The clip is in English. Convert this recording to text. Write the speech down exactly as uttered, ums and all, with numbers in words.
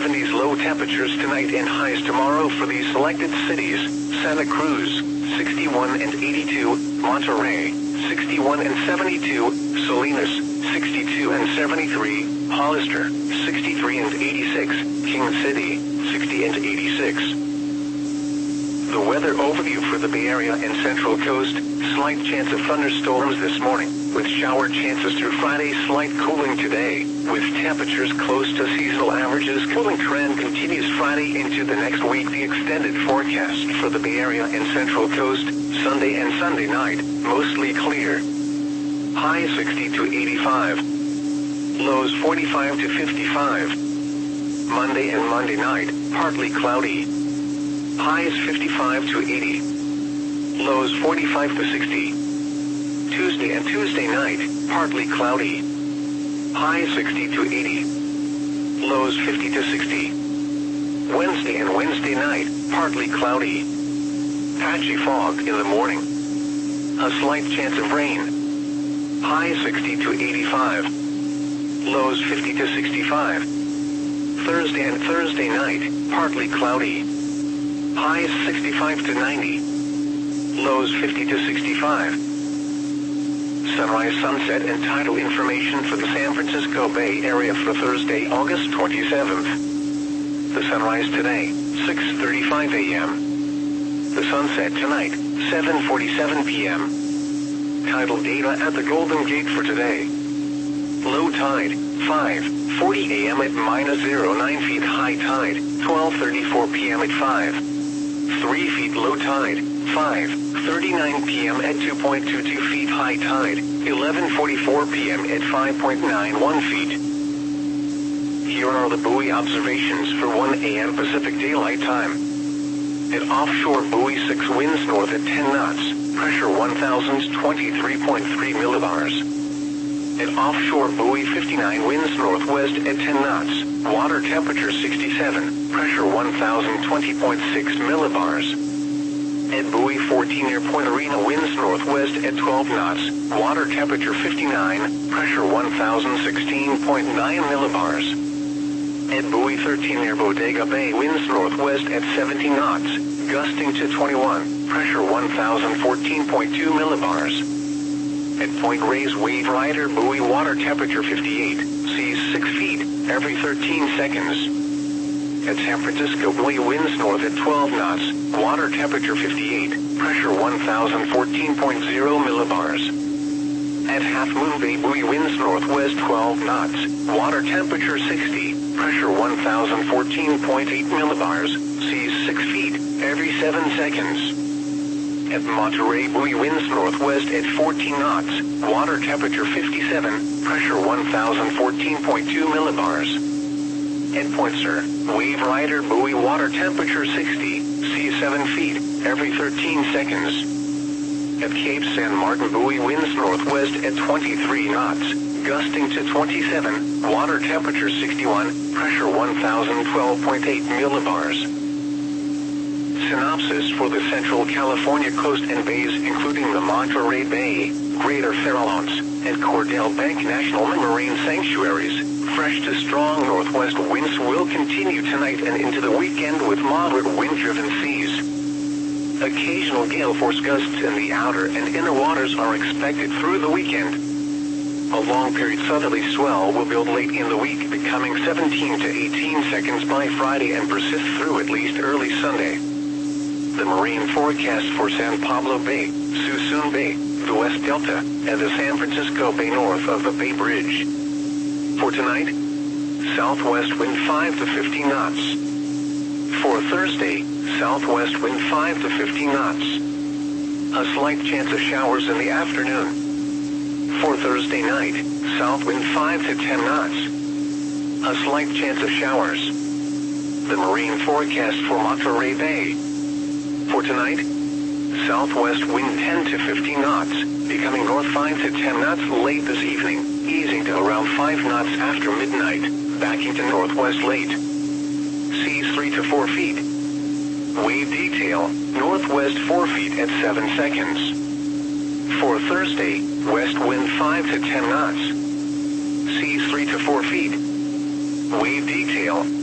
seventies low temperatures tonight and highs tomorrow for these selected cities: Santa Cruz, sixty-one and eighty-two, Monterey, sixty-one and seventy-two, Salinas, sixty-two and seventy-three, Hollister, sixty-three and eighty-six, King City, sixty and eighty-six. The weather overview for the Bay Area and Central Coast: slight chance of thunderstorms this morning, with shower chances through Friday. Slight cooling today, with temperatures close to seasonal averages. Cooling trend continues Friday into the next week. The extended forecast for the Bay Area and Central Coast: Sunday and Sunday night, mostly clear. High sixty to eighty-five. Lows forty-five to fifty-five. Monday and Monday night, partly cloudy. Highs fifty-five to eighty. Lows forty-five to sixty. Tuesday and Tuesday night, partly cloudy. Highs sixty to eighty. Lows fifty to sixty. Wednesday and Wednesday night, partly cloudy. Patchy fog in the morning. A slight chance of rain. Highs sixty to eighty-five. Lows fifty to sixty-five. Thursday and Thursday night, partly cloudy. Highs sixty-five to ninety. Lows fifty to sixty-five. Sunrise, sunset, and tidal information for the San Francisco Bay Area for Thursday, August twenty-seventh. The sunrise today, six thirty-five a m The sunset tonight, seven forty-seven p m Tidal data at the Golden Gate for today. Low tide, five forty a m at minus zero point nine feet. High tide, twelve thirty-four p m at five three feet. Low tide, five thirty-nine p m at two point two two feet. High tide, eleven forty-four p m at five point nine one feet. Here are the buoy observations for one a m Pacific Daylight Time. At offshore buoy six, winds north at ten knots, pressure one thousand twenty-three point three millibars. At offshore buoy fifty-nine, winds northwest at ten knots, water temperature sixty-seven, pressure one thousand twenty point six millibars. At buoy fourteen, near Point Arena, winds northwest at twelve knots, water temperature fifty-nine, pressure one thousand sixteen point nine millibars. At buoy thirteen, near Bodega Bay, winds northwest at seventeen knots, gusting to twenty-one, pressure one thousand fourteen point two millibars. At Point Reyes, wave rider buoy, water temperature fifty-eight, seas six feet, every thirteen seconds. At San Francisco buoy, winds north at twelve knots, water temperature fifty-eight, pressure one thousand fourteen point zero millibars. At Half Moon Bay buoy, winds northwest twelve knots, water temperature sixty, pressure one thousand fourteen point eight millibars, seas six feet, every seven seconds. At Monterey buoy, winds northwest at fourteen knots, water temperature fifty-seven, pressure one thousand fourteen point two millibars. At Point Sur, wave rider buoy, water temperature sixty, seas seven feet, every thirteen seconds. At Cape San Martin buoy, winds northwest at twenty-three knots, gusting to twenty-seven, water temperature sixty-one, pressure one thousand twelve point eight millibars. Synopsis for the Central California coast and bays, including the Monterey Bay, Greater Farallones, and Cordell Bank National Marine Sanctuaries. Fresh to strong northwest winds will continue tonight and into the weekend, with moderate wind-driven seas. Occasional gale force gusts in the outer and inner waters are expected through the weekend. A long-period southerly swell will build late in the week, becoming seventeen to eighteen seconds by Friday and persist through at least early Sunday. The marine forecast for San Pablo Bay, Suisun Bay, the West Delta, and the San Francisco Bay north of the Bay Bridge. For tonight, southwest wind five to fifteen knots. For Thursday, southwest wind five to fifteen knots. A slight chance of showers in the afternoon. For Thursday night, south wind five to ten knots. A slight chance of showers. The marine forecast for Monterey Bay. For tonight, southwest wind ten to fifteen knots, becoming north five to ten knots late this evening, easing to around five knots after midnight, backing to northwest late. Seas three to four feet. Wave detail, northwest four feet at seven seconds. For Thursday, west wind five to ten knots. Seas three to four feet. Wave detail,